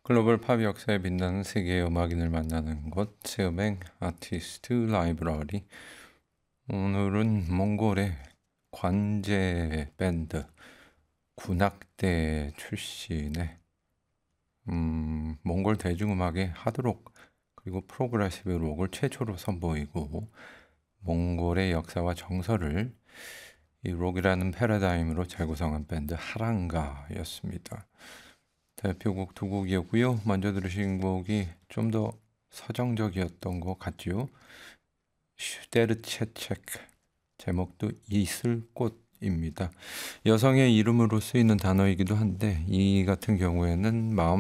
글로벌 팝 역사에 빛나는 세계의 음악인을 만나는 곳, 세음행 아티스트 라이브러리. 오늘은 몽골의 관제 밴드 군악대 출신의 몽골 대중음악의 하드록 그리고 프로그레시브 록을 최초로 선보이고 몽골의 역사와 정서를 이 록이라는 패러다임으로 재구성한 밴드 하랑가였습니다. 대표곡 두 곡이었고요. 먼저 들으신 곡이 좀 더 서정적이었던 것 같죠. 슈데르체체크, 제목도 이슬꽃입니다. 여성의 이름으로 쓰이는 단어이기도 한데 이 같은 경우에는 마음